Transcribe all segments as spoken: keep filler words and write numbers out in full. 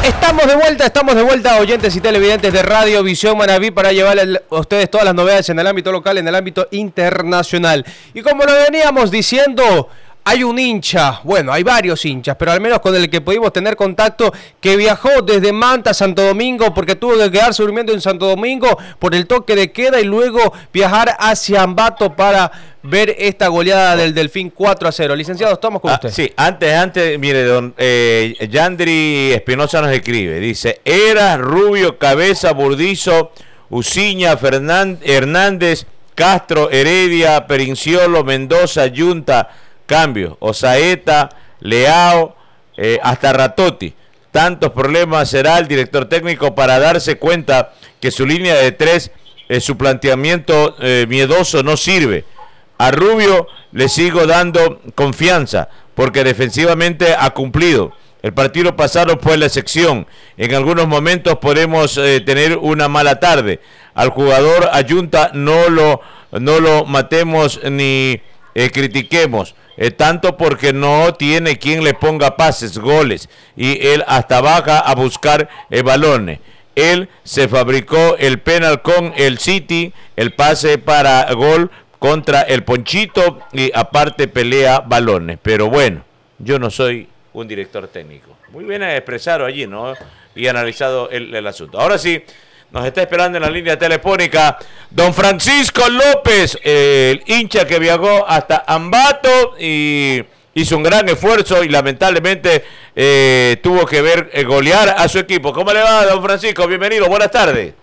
Estamos de vuelta, estamos de vuelta, oyentes y televidentes de Radio Visión Manabí, para llevarles a ustedes todas las novedades en el ámbito local, en el ámbito internacional. Y como lo veníamos diciendo, hay un hincha, bueno, hay varios hinchas, pero al menos con el que pudimos tener contacto, que viajó desde Manta a Santo Domingo porque tuvo que quedarse durmiendo en Santo Domingo por el toque de queda y luego viajar hacia Ambato para ver esta goleada del Delfín cuatro a cero. Licenciado, estamos con ah, usted. Sí, antes, antes, mire, don eh, Yandri Espinosa nos escribe, dice, Eras, Rubio, Cabeza, Burdizo, Uciña, Fernández, Hernández, Castro, Heredia, Perinciolo, Mendoza, Yunta, cambio, Osaeta, Leao, eh, hasta Ratotti. Tantos problemas será el director técnico para darse cuenta que su línea de tres, eh, su planteamiento eh, miedoso no sirve. A Rubio le sigo dando confianza porque defensivamente ha cumplido. El partido pasado fue la excepción. En algunos momentos podemos eh, tener una mala tarde. Al jugador Ayunta no lo, no lo matemos ni eh, critiquemos. Eh, tanto porque no tiene quien le ponga pases, goles, y él hasta baja a buscar eh, balones. Él se fabricó el penal con el City, el pase para gol contra el Ponchito, y aparte pelea balones. Pero bueno, yo no soy un director técnico. Muy bien expresado allí, ¿no? Y analizado el, el asunto. Ahora sí, nos está esperando en la línea telefónica don Francisco López, eh, el hincha que viajó hasta Ambato y hizo un gran esfuerzo y lamentablemente eh, tuvo que ver eh, golear a su equipo. ¿Cómo le va, don Francisco? Bienvenido, buenas tardes.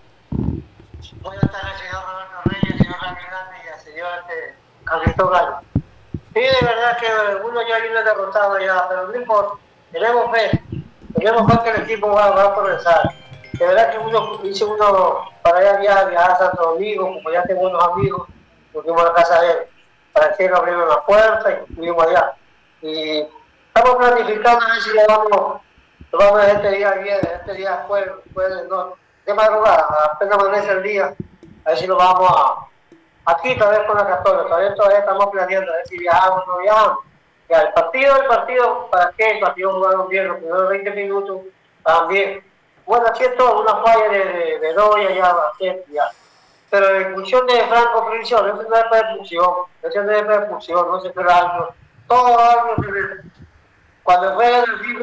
Buenas tardes, señor Roberto Reyes, señor Rami Grande y al señor este, Carlito Gallo. Sí, de verdad que uno ya viene derrotado ya, pero no importa, tenemos fe, tenemos fe que el equipo va, va a progresar. De verdad que uno hizo uno para allá viajar, viajar a Santo Domingo, como ya tengo unos amigos, nos fuimos a la casa de él, para que nos abrieron la puerta y fuimos allá. Y estamos planificando a ver si le vamos, le vamos a este día bien, este día fue, fue no, de madrugada, apenas amanece el día, a ver si lo vamos a, aquí tal vez con la Católica, todavía, todavía estamos planeando a ver si viajamos o no viajamos. Ya, el partido, el partido, ¿para qué? El partido jugaron bien, los primeros veinte minutos también. Bueno, así es todo, una falla de, de, de Doya ya, así ya. Pero en función de Franco Prisión, eso no es perfusión, eso no es perfusión, no se espera algo. Todo algo, cuando juegan el equipo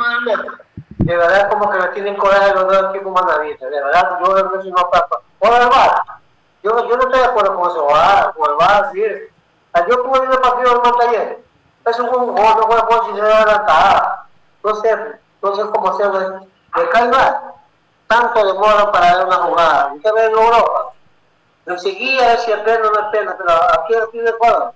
de verdad es como que le tienen coraje los dos equipos manavistas, de verdad, yo creo que eso no pasa. Por el V A R, yo, yo no estoy de acuerdo con eso, ah, con el V A R, sí. Yo como vi el partido del Montaller, eso fue un gol, no fue por si se da la tajada. No sé, no sé cómo se llama, de calma. Tanto demora para dar una jugada. Usted ve en Europa, enseguida a ver si es pena o no es pena, pero aquí aquí de Ecuador,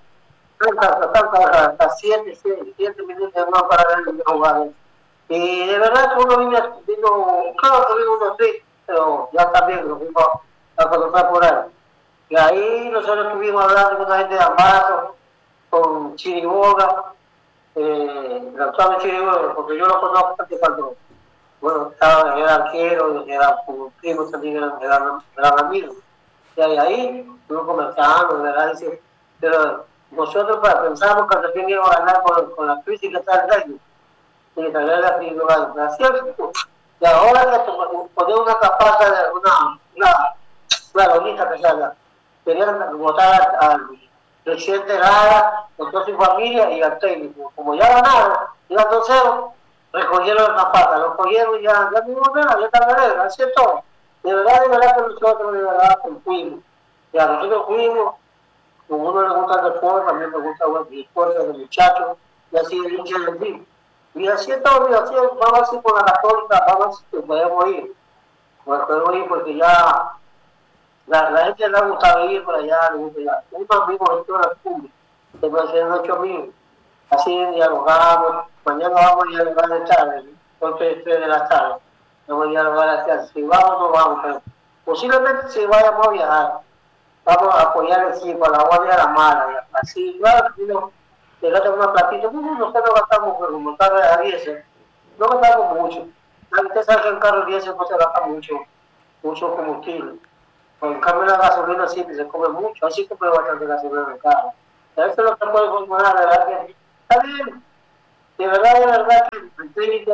hasta siete, siete minutos demora para dar una jugada. Y de verdad que uno vino, vino claro que vino uno sí, pero ya también lo vimos a colocar por ahí. Y ahí nosotros estuvimos hablando con una gente de Ambato, con Chiriboga, eh, el actual Chiriboga, porque yo lo conozco porque cuando bueno, estaba era arquero, era un primo también, eran era, era amigos. Y ahí, uno conversando, de verdad, dice, pero nosotros para, pensamos que recién íbamos a ganar con, con la crítica que está el rey, y que también era primer lugar. Y ahora poner una capata, de una, una, una lonita que salga. Querían votar al presidente Lara, con toda su familia y al técnico. Como ya ganaron, iban dos cero. Recogieron la pata, lo cogieron y ya, ya no nada, ya está la así es todo. De verdad, de verdad que nosotros de verdad fuimos. Ya nosotros fuimos, como uno le gusta el deporte, también me gusta el deporte de muchachos, y así de hincha del equipo. Y así es todo, y así es, vamos así por la Católica, vamos si podemos ir. Pues podemos ir porque ya la, la gente le ha gustado ir por allá, le gusta ya. Un amigo de toda la pública, que me hacen ocho mil. Así dialogamos, mañana vamos a dialogar de tarde, once tres de la tarde, vamos a dialogar a tarde, si vamos o no vamos, pero posiblemente si vayamos a viajar, vamos a apoyar el equipo, a la guardia de la mala, así, claro, si no, le gastamos una platita, no, nosotros no gastamos, pero como está a diésel, no gastamos mucho, usted sabe que en carro diésel no se gasta mucho, mucho combustible, en cambio la gasolina sí se come mucho, así que puede bastante gasolina en el carro, a veces lo que puede funcionar, de verdad que está bien, de verdad, de verdad que el técnico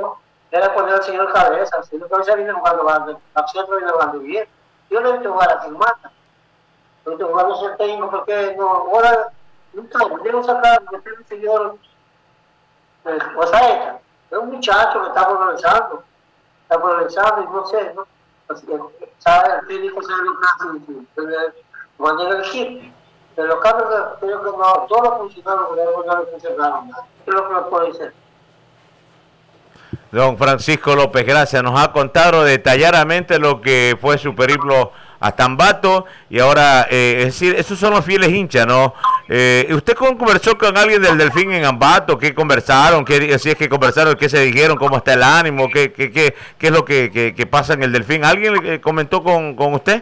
era poner al señor Cabeza. El señor Cabeza viene jugando bastante, siempre viene jugando bien. Yo no he visto jugar a Mata. No he visto jugar a ser técnico porque no, ahora, nunca, debo sacar, meter el señor pues, Osaeta. Es un muchacho que está progresando, está progresando y no sé, ¿no? Así que, sabe, el técnico sabe lo que hace, cuando llega el equipo. Pero los cambios, creo que no, todos los funcionarios no le funcionaron nada. ¿Qué es lo que nos puede decir? Don Francisco López, gracias. Nos ha contado detalladamente lo que fue su periplo hasta Ambato y ahora, eh, es decir, esos son los fieles hinchas, ¿no? Eh, ¿Usted conversó con alguien del Delfín en Ambato? ¿Qué conversaron? ¿Qué, si es que conversaron, qué se dijeron? ¿Cómo está el ánimo? ¿Qué, qué, qué, qué es lo que, que, que pasa en el Delfín? ¿Alguien comentó con, con usted?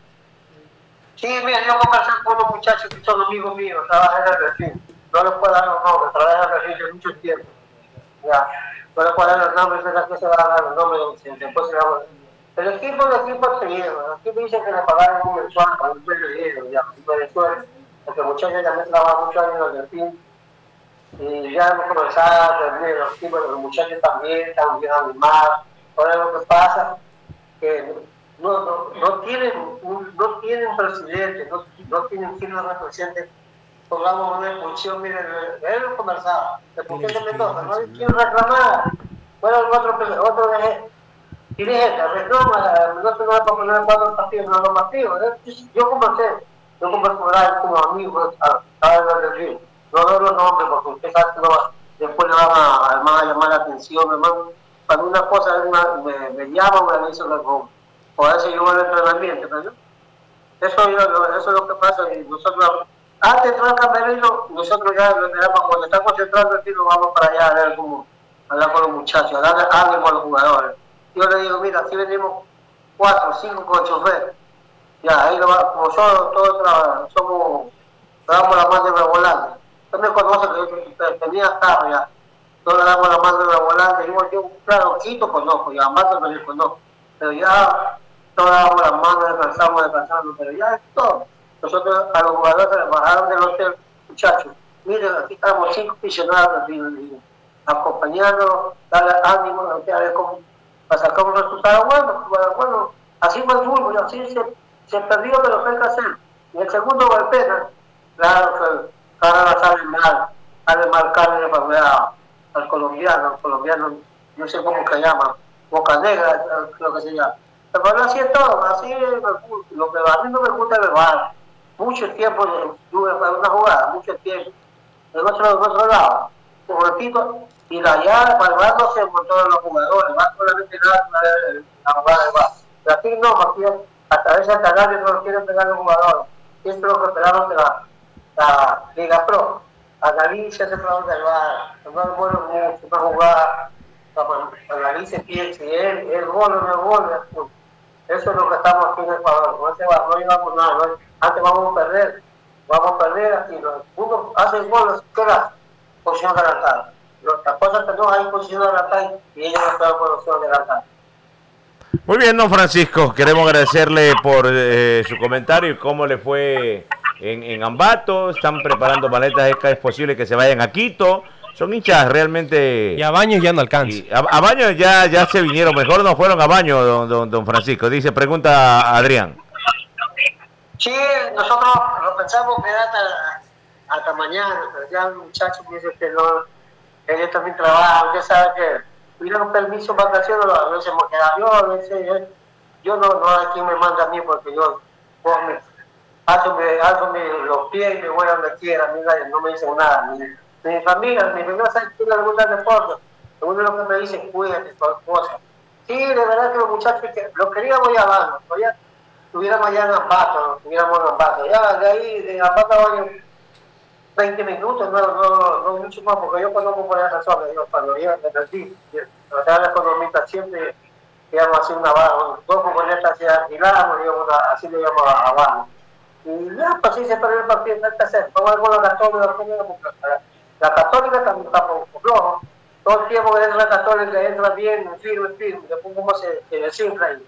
Sí, mira, yo conversé con unos muchachos que son amigos míos, trabajan en el Delfín. No les puedo dar los nombres, trabajan en el Delfín hace mucho tiempo. Ya. No le puedo dar los nombres, que se van a dar los nombres, después se van a... El equipo, el equipo es pequeño, el equipo dice que le pagaron un mensual para un buen dinero, ya, un buen sueldo, porque muchachos también trabajan muchos años en el Delfín, y ya hemos conversado, los equipos, los muchachos también están bien animados. Ahora lo que pasa que no, no, no tienen un, no tienen presidente, no, no tienen quien los represente. Pongamos una expulsión, miren, él lo conversaba, el presidente Mendoza, no hay quien reclamar. Bueno, otro, otro de dirigente, reclama, no se va a poner cuatro partidos, no los partidos. Yo conversé, yo conversé con él como amigo, a a del río. No doy los nombres porque usted sabe que no va, después le van a, a, a llamar la atención, hermano. Cuando una cosa una, me, me llama, me dice que no. Por eso yo voy al entrenamiento, ¿no? Eso, yo, eso es lo que pasa. Y nosotros, antes de entrar al camerino, nosotros ya lo esperamos, cuando está concentrado el tiro, vamos para allá a ver cómo hablar con los muchachos, a darle ánimo a los jugadores. Yo le digo, mira, aquí venimos cuatro, cinco con chofer. Ya, ahí lo va, como nosotros todos somos, damos la mano de la volante. Usted me conoce que yo tenía carro ya. Todos le damos la mano de la volante. Yo, yo claro, Quito conozco, ya, Mato me conozco. Pero ya, todos damos la mano, descansamos, descansando. Pero ya es todo. Nosotros a los jugadores se les bajaron del hotel, muchachos. Miren, aquí estamos cinco aficionados, acompañándonos, darle ánimo, a ver cómo para sacar un resultado bueno, bueno, bueno, así fue el fútbol, así se, se perdió, pero fue el que hacer. Y el segundo golpe, claro que ahora sale mal, sale mal carne para al colombiano, al colombiano, no sé cómo se llama, Boca Negra, creo que se llama. Pero así es todo, así es el fútbol. Lo que a mí no me gusta es el bar. Mucho tiempo tuve para una jugada, mucho tiempo. En otro, en otro lado, un ratito, y de allá para el bar no se montó los jugadores, va solamente la jugada del bar. Pero aquí no, aquí hasta veces hasta nadie no lo quieren pegar los jugadores. Esto es lo que esperaron de la, la Liga Pro. A Galicia se trata del bar, no es bueno mucho para jugar, para Galicia piensa, si él, el gol o no el gol, eso es lo que estamos aquí en Ecuador. Con ese bar no llevamos nada, no, antes vamos a perder, vamos a perder aquí. Uno hace gol, queda posición adelantada. Las cosas que no hay posición adelantada y ellos no están en posición adelantada. Muy bien, don Francisco, queremos agradecerle por eh, su comentario y cómo le fue en, en Ambato. Están preparando maletas, es posible que se vayan a Quito. Son hinchas realmente... Y a Baños ya no alcanza. Y a, a Baños ya, ya se vinieron, mejor no fueron a Baños, don, don, don Francisco. Dice, pregunta a Adrián. Sí, nosotros lo pensamos que era hasta, hasta mañana, pero ya el muchacho dice que no, ellos también trabajan, usted sabe que pidieron permiso de vacaciones, a veces me queda yo, a veces yo, yo no, no hay quien me manda a mí porque yo pues, me, alzo, me, alzo me, los pies y me voy a donde quiera, a mí no me dicen nada, ni, ni mi familia, mi familia sabe que le gusta el deporte, uno lo que me dice, cuídate, todas cosas. Sí, de verdad que los muchachos, que, los queríamos ya abajo, ya estuviéramos allá en Ambato, estuviéramos en Ambato, ya de ahí, de Ambato a veinte minutos, no, no, no mucho más, porque yo conozco por esa zona, yo cuando iba en el D I, trataba de economista siempre íbamos a hacer una barra, dos comunistas así alquilábamos, así lo íbamos abajo. Y ya, pues así se perdió el partido, no hay que hacer, vamos a ver con la Católica, la, la Católica también está por flojo, todo el tiempo que entra la Católica entra bien, firme, firme, después como se, se desinfla ahí.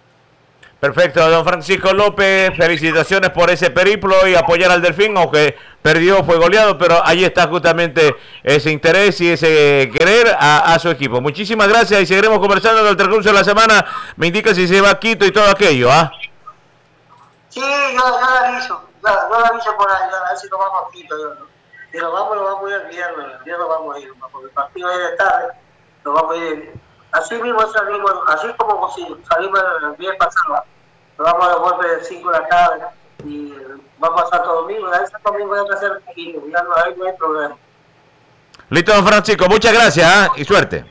Perfecto, don Francisco López, felicitaciones por ese periplo y apoyar al Delfín, aunque perdió, fue goleado, pero ahí está justamente ese interés y ese querer a, a su equipo. Muchísimas gracias y seguiremos conversando en el transcurso de la semana. Me indica si se va a Quito y todo aquello, ¿ah? Sí, yo, yo la aviso, yo, yo la aviso por ahí, a ver si nos vamos a Quito. Yo, ¿no? Pero vamos, lo vamos a ir el viernes, el viernes vamos a ir, porque el partido es de tarde, lo vamos a ir. Así mismo salimos, así como si salimos el viernes pasado, nos vamos a los golpes de cinco de la tarde y vamos a Santo Domingo, a Santo Domingo hay que hacer el Quito, ya no hay, no hay problema. Listo, don Francisco, muchas gracias, ¿eh? Y suerte.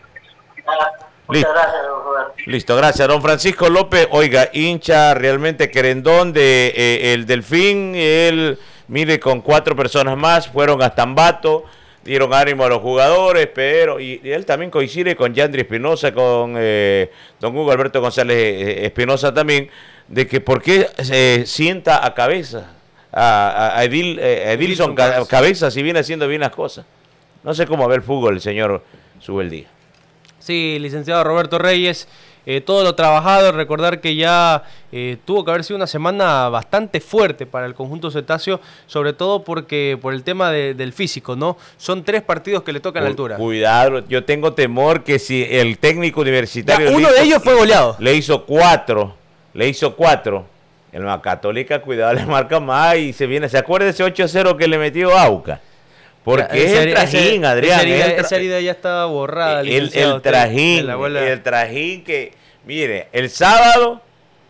Muchas Listo. gracias, don Roberto. Listo, gracias, don Francisco López. Oiga, hincha realmente querendón de eh, el Delfín. Él, mire, con cuatro personas más fueron hasta Ambato, dieron ánimo a los jugadores, pero y, y él también coincide con Yandri Espinosa, con eh, don Hugo Alberto González Espinosa también, de que por qué se sienta a Cabeza, a, a, Edil, eh, a Edilson Cabeza. Cabeza, si viene haciendo bien las cosas. No sé cómo ve el fútbol el señor Subeldía. Sí, licenciado Roberto Reyes, eh, todo lo trabajado, recordar que ya eh, tuvo que haber sido una semana bastante fuerte para el conjunto cetáceo, sobre todo porque por el tema de, del físico, ¿no? Son tres partidos que le tocan la altura. Cuidado, yo tengo temor que si el técnico universitario... Ya, uno hizo, de ellos fue goleado. Le hizo cuatro, le hizo cuatro. En la Católica, cuidado, le marca más y se viene. ¿Se acuerda de ese ocho a cero que le metió Aucas? Porque es el trajín, Adrián. Esa herida, el tra esa herida ya estaba borrada. El, el, el trajín, el trajín que, mire, el sábado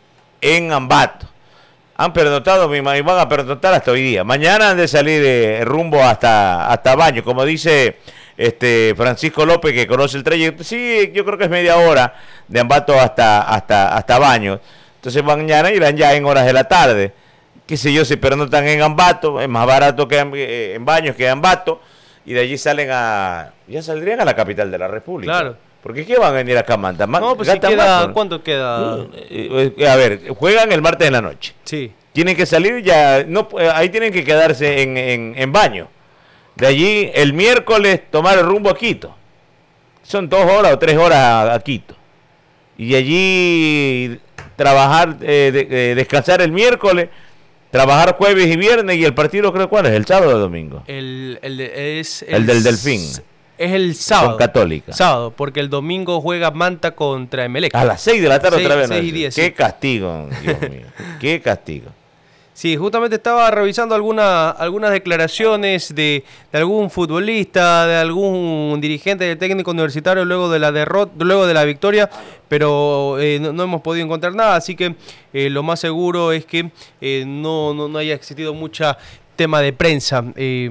en Ambato. Han pernoctado, y van a pernoctar hasta hoy día. Mañana han de salir de rumbo hasta, hasta Baños, como dice este Francisco López, que conoce el trayecto. Sí, yo creo que es media hora de Ambato hasta, hasta, hasta Baños. Entonces mañana irán ya en horas de la tarde. Qué sé yo, si pernoctan en Ambato, es más barato que en, eh, en Baños que en Ambato, y de allí salen a, ya saldrían a la capital de la República. Claro. Porque ¿qué van a venir acá a Manta? No, pues si queda, más, ¿cuánto queda? Eh, eh, a ver, juegan el martes en la noche. Sí. Tienen que salir ya, no, ahí tienen que quedarse en, en, en Baños. De allí el miércoles tomar el rumbo a Quito. Son dos horas o tres horas a, a Quito. Y allí trabajar, eh, de, eh, descansar el miércoles. Trabajar jueves y viernes y el partido creo cuál es, el sábado o domingo. El, el, de, es, el, el del Delfín. Es el sábado. Con Católica. Sábado, porque el domingo juega Manta contra Emelec. A las seis de la tarde seis, otra vez. seis y diez, Qué sí. castigo, Dios mío. Qué castigo. Sí, justamente estaba revisando alguna, algunas declaraciones de, de algún futbolista, de algún dirigente del técnico universitario luego de la derrota, luego de la victoria, pero eh, no, no hemos podido encontrar nada, así que eh, lo más seguro es que eh, no, no, no haya existido mucha tema de prensa. Eh,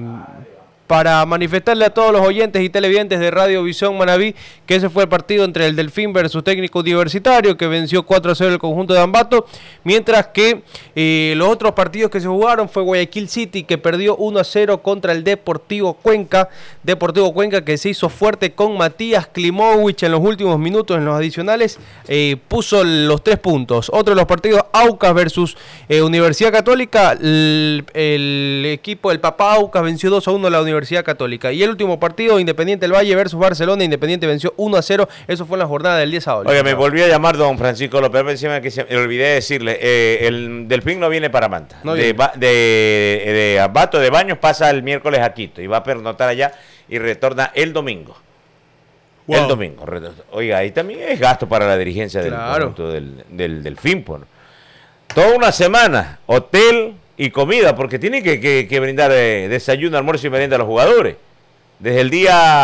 para manifestarle a todos los oyentes y televidentes de Radio Visión Manabí que ese fue el partido entre el Delfín versus Técnico Universitario, que venció cuatro a cero el conjunto de Ambato, mientras que eh, los otros partidos que se jugaron fue Guayaquil City, que perdió uno a cero contra el Deportivo Cuenca, Deportivo Cuenca que se hizo fuerte con Matías Klimowicz en los últimos minutos, en los adicionales, eh, puso los tres puntos. Otro de los partidos, Aucas versus eh, Universidad Católica, el, el equipo del Papá Aucas venció dos a uno a la Universidad Universidad Católica. Y el último partido, Independiente del Valle versus Barcelona, Independiente venció uno a cero, eso fue en la jornada del día sábado. Oiga, me volvió a llamar don Francisco López, encima que se, me olvidé de decirle, eh, el Delfín no viene para Manta, no de, de, de, de Ambato de Baños pasa el miércoles a Quito y va a pernoctar allá y retorna el domingo. Wow. El domingo. Oiga, ahí también es gasto para la dirigencia del claro. del, del Delfín. Por toda una semana, hotel y comida, porque tiene que, que, que brindar eh, desayuno, almuerzo y merienda a los jugadores. Desde el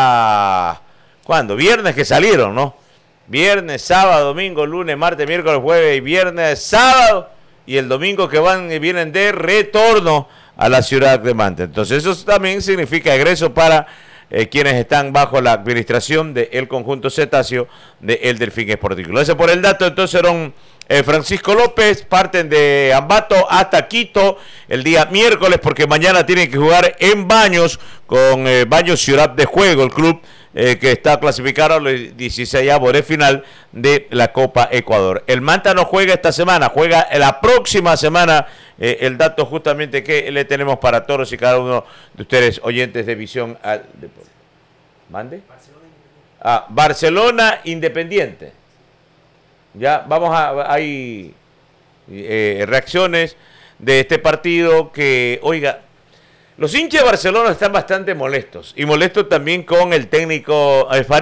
día, ¿cuándo? Viernes que salieron, ¿no? Viernes, sábado, domingo, lunes, martes, miércoles, jueves y viernes, sábado. Y el domingo que van y vienen de retorno a la ciudad de Manta. Entonces eso también significa egreso para eh, quienes están bajo la administración del conjunto cetáceo de El Delfín Esportivo. Ese por el dato, entonces, don Eh, Francisco López, parten de Ambato hasta Quito el día miércoles porque mañana tienen que jugar en Baños con eh, Baños Ciudad de Juego, el club eh, que está clasificado al dieciseisavo de final de la Copa Ecuador. El Manta no juega esta semana, juega la próxima semana, eh, el dato justamente que le tenemos para todos y cada uno de ustedes oyentes de Visión al Deporte. ¿Mande? Ah, Barcelona Independiente. Ya vamos a, hay eh, reacciones de este partido que, oiga, Los hinchas de Barcelona están bastante molestos y molestos también con el técnico eh, Farid.